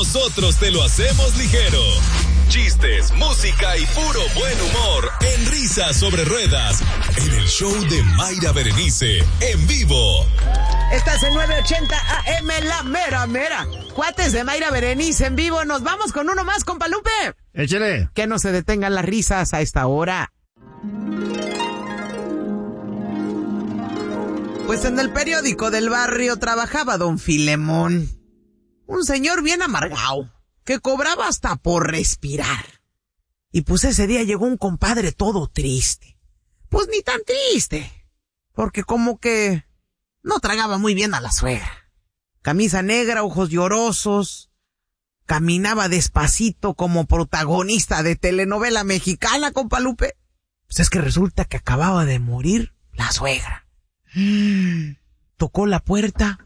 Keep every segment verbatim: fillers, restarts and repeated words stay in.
nosotros te lo hacemos ligero. Chistes, música y puro buen humor en Risas sobre Ruedas, en el show de Mayra Berenice, en vivo. Estás en nueve ochenta A M, la mera mera. Cuates de Mayra Berenice en vivo. Nos vamos con uno más, compa Lupe. Échale. Que no se detengan las risas a esta hora. Pues en el periódico del barrio trabajaba don Filemón. Un señor bien amargado, que cobraba hasta por respirar. Y pues ese día llegó un compadre todo triste. Pues ni tan triste, porque como que no tragaba muy bien a la suegra. Camisa negra, ojos llorosos, caminaba despacito como protagonista de telenovela mexicana, compa Lupe. Pues es que resulta que acababa de morir la suegra. Tocó la puerta.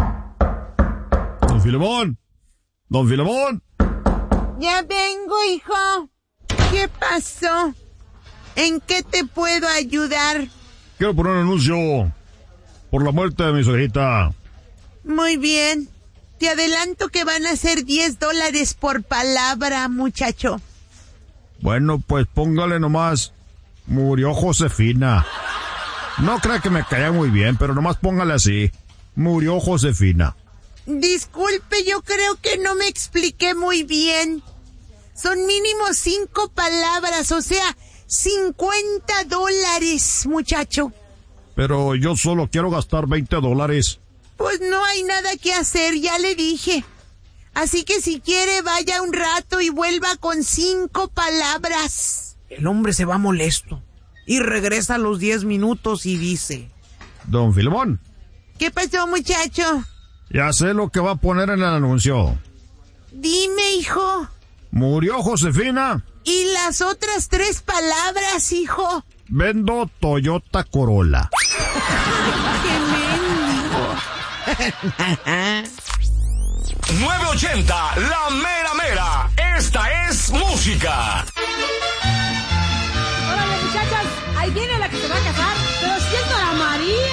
Don Filemón, don Filemón. Ya vengo, hijo. ¿Qué pasó? ¿En qué te puedo ayudar? Quiero poner un anuncio por la muerte de mi suegrita. Muy bien. Te adelanto que van a ser diez dólares por palabra, muchacho. Bueno, pues póngale nomás, murió Josefina. No crea que me caía muy bien, pero nomás póngale así, murió Josefina. Disculpe, yo creo que no me expliqué muy bien. Son mínimo cinco palabras, o sea, cincuenta dólares, muchacho. Pero yo solo quiero gastar veinte dólares. Pues no hay nada que hacer, ya le dije. Así que si quiere, vaya un rato y vuelva con cinco palabras. El hombre se va molesto y regresa a los diez minutos y dice: Don Filemón. ¿Qué pasó, muchacho? Ya sé lo que va a poner en el anuncio. Dime, hijo. Murió Josefina. ¿Y las otras tres palabras, hijo? Vendo Toyota Corolla. ¡Qué mendigo! nueve ochenta, la mera mera. Esta es música.